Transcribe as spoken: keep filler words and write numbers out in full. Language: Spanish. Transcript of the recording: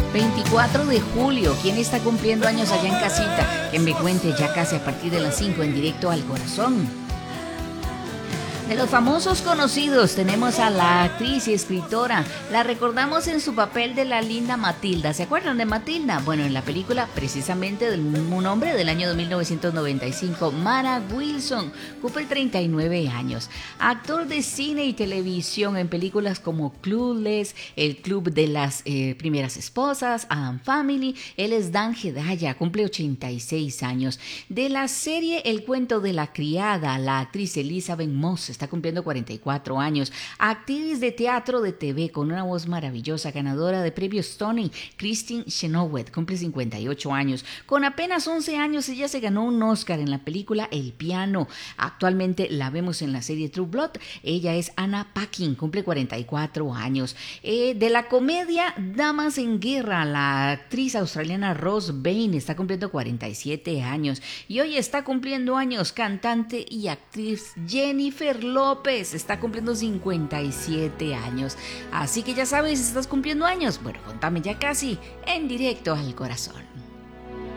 veinticuatro de julio, ¿quién está cumpliendo años allá en casita? Que me cuente ya casi a partir de las cinco en Directo al Corazón. De los famosos conocidos tenemos a la actriz y escritora. La recordamos en su papel de la linda Matilda. ¿Se acuerdan de Matilda? Bueno, en la película precisamente del mismo nombre del año de mil novecientos noventa y cinco, Mara Wilson, cumple treinta y nueve años. Actor de cine y televisión en películas como Clueless, El Club de las eh, Primeras Esposas, Adam Family. Él es Dan Hedaya, cumple ochenta y seis años. De la serie El Cuento de la Criada, la actriz Elizabeth Moss está cumpliendo cuarenta y cuatro años. Actriz de teatro, de T V, con una voz maravillosa, ganadora de premios Tony, Kristen Chenoweth, cumple cincuenta y ocho años. Con apenas once años ella se ganó un Oscar en la película El Piano. Actualmente la vemos en la serie True Blood. Ella es Anna Paquin, cumple cuarenta y cuatro años. Eh, de la comedia Damas en Guerra, la actriz australiana Rose Byrne está cumpliendo cuarenta y siete años. Y hoy está cumpliendo años cantante y actriz Jennifer López, está cumpliendo cincuenta y siete años. Así que ya sabes, si estás cumpliendo años, bueno, contame ya casi en Directo al Corazón.